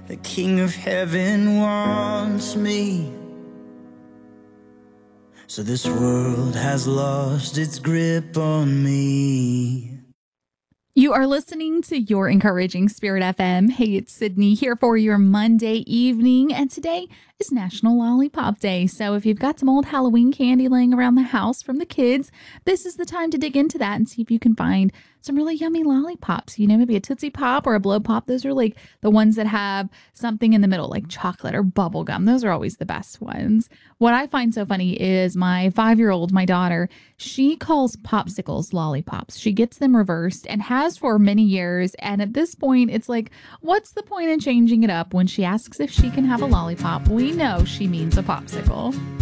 The King of Heaven wants me. So this world has lost its grip on me. You are listening to Your Encouraging Spirit FM. Hey, it's Sydney here for your Monday evening, and today is National Lollipop Day. So if you've got some old Halloween candy laying around the house from the kids, this is the time to dig into that and see if you can find some really yummy lollipops. You know, maybe a Tootsie Pop or a Blow Pop. Those are like the ones that have something in the middle, like chocolate or bubble gum. Those are always the best ones. What I find so funny is my 5-year-old, my daughter, she calls popsicles lollipops. She gets them reversed and has for many years. And at this point, it's like, what's the point in changing it up? When she asks if she can have a lollipop, we know she means a popsicle.